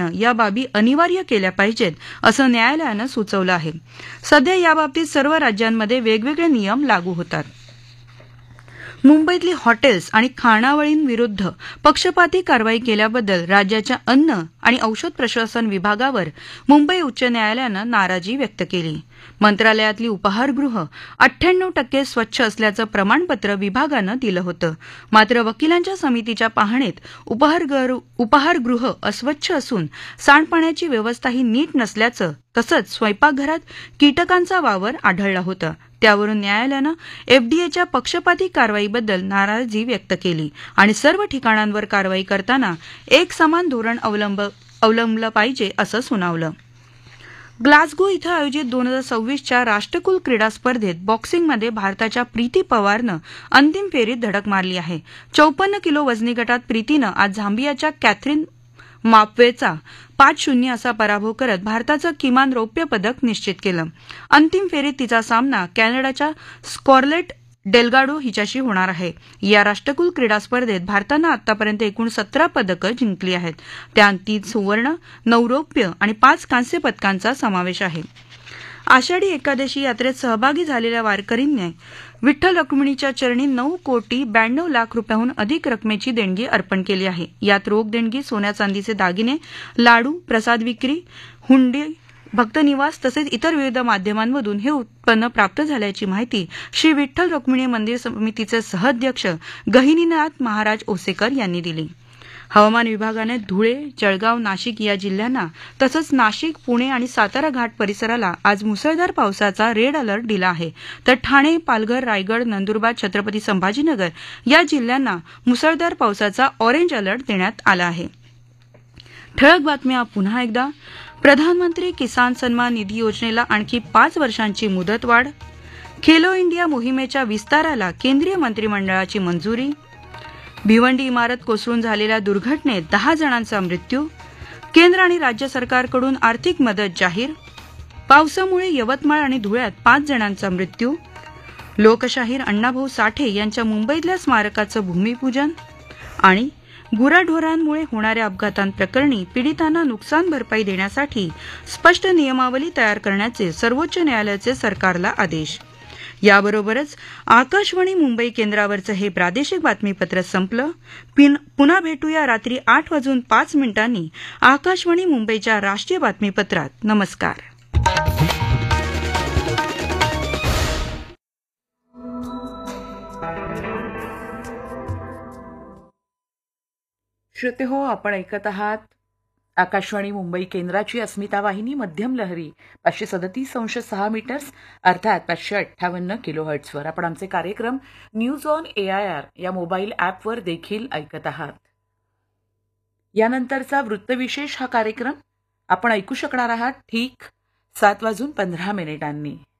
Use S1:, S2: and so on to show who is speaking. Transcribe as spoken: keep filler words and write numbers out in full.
S1: न्यायालयानं या बाबी अनिवार्य केल्या पाहिजेत असं न्यायालयानं सुचवलं आहे. सध्या याबाबतीत सर्व राज्यांमध्ये वेगवेगळे नियम लागू होतात. मुंबईतली हॉटेल्स आणि खानावळींविरुद्ध पक्षपाती कारवाई केल्याबद्दल राज्याच्या अन्न आणि औषध प्रशासन विभागावर मुंबई उच्च न्यायालयानं नाराजी व्यक्त केली. मंत्रालयातली उपाहारगृह अठ्ठ्याण्णव टक्के स्वच्छ असल्याचं प्रमाणपत्र विभागानं दिलं होतं. मात्र वकिलांच्या समितीच्या पाहणीत उपाहारगृह उपाहारगृह अस्वच्छ असून सांडपाण्याची व्यवस्थाही नीट नसल्याचं तसंच स्वयंपाकघरात कीटकांचा वावर आढळला होता. त्यावरून न्यायालयानं एफडीएच्या पक्षपाती कारवाईबद्दल नाराजी व्यक्त केली आणि सर्व ठिकाणांवर कारवाई करताना एक समान धोरण अवलंब अवलंबलं पाहिजे असं सुनावलं. ग्लासगो इथं आयोजित दोन हजार सव्वीसच्या राष्ट्रकुल क्रीडा स्पर्धेत बॉक्सिंगमध्ये भारताच्या प्रीती पवारनं अंतिम फेरीत धडक मारली आहे. चौपन्न किलो वजनी गटात प्रीतीनं आज झांबियाच्या कॅथरीन मापवेचा पाच शून्य असा पराभव करत भारताचं किमान रौप्य पदक निश्चित केलं. अंतिम फेरीत तिचा सामना कॅनडाच्या स्कॉर्लेट डेल्गाडो हिच्याशी होणार आहे. या राष्ट्रकुल क्रीडा स्पर्धेत भारतानं आतापर्यंत एकूण सतरा पदकं जिंकली आहेत. त्यात तीन सुवर्ण, नऊ रौप्य आणि पाच कांस्य पदकांचा समावेश आहे. आषाढी एकादशी यात्रेत सहभागी झालेल्या वारकरींनी विठ्ठल रुक्मिणीच्या चरणी नऊ कोटी ब्याण्णव लाख रुपयाहून अधिक रकमेची देणगी अर्पण केली आहे. यात रोख देणगी, सोन्या चांदीचे दागिने, लाडू, प्रसाद विक्री, हुंडी, भक्तनिवास तसेच इतर विविध माध्यमांमधून हे उत्पन्न प्राप्त झाल्याची माहिती श्री विठ्ठल रुक्मिणी मंदिर समितीचे सहअध्यक्ष गहिनीनाथ महाराज ओसेकर यांनी दिली. हवामान विभागाने धुळे, जळगाव, नाशिक या जिल्ह्यांना तसंच नाशिक, पुणे आणि सातारा घाट परिसराला आज मुसळधार पावसाचा रेड अलर्ट दिला आहे. तर ठाणे, पालघर, रायगड, नंदुरबार, छत्रपती संभाजीनगर या जिल्ह्यांना मुसळधार पावसाचा ऑरेंज अलर्ट देण्यात आला आहे. ठळक बातम्या पुन्हा एकदा. प्रधानमंत्री किसान सन्मान निधी योजनेला आणखी पाच वर्षांची मुदतवाढ. खेलो इंडिया मोहिमेच्या विस्ताराला केंद्रीय मंत्रिमंडळाची मंजुरी. भिवंडी इमारत कोसळून झालेल्या दुर्घटनेत दहा जणांचा मृत्यू. केंद्र आणि राज्य सरकारकडून आर्थिक मदत जाहीर. पावसामुळे यवतमाळ आणि धुळ्यात पाच जणांचा मृत्यू. लोकशाहीर अण्णाभाऊ साठे यांच्या मुंबईतल्या स्मारकाचं भूमिपूजन. आणि गुराढोरांमुळे होणाऱ्या अपघातांप्रकरणी पीडितांना नुकसान भरपाई देण्यासाठी स्पष्ट नियमावली तयार करण्याचे सर्वोच्च न्यायालयाचे सरकारला आदेश. याबरोबरच आकाशवाणी मुंबई केंद्रावरचं हे प्रादेशिक बातमीपत्र संपलं. पुन्हा भेटूया रात्री आठ वाजून पाच मिनिटांनी आकाशवाणी मुंबईच्या राष्ट्रीय बातमीपत्रात. नमस्कार.
S2: श्रोते हो, आपण ऐकत आहात आकाशवाणी मुंबई केंद्राची अस्मिता वाहिनी मध्यम लहरी पाचशे सदतीस अंश सहा मीटर्स अर्थात पाचशे अठ्ठावन्न किलो हर्ट्सवर. आपण आमचे कार्यक्रम news on A I R या मोबाईल ॲपवर देखील ऐकत आहात. यानंतरचा वृत्तविशेष हा कार्यक्रम आपण ऐकू शकणार आहात ठीक सात वाजून पंधरा मिनिटांनी.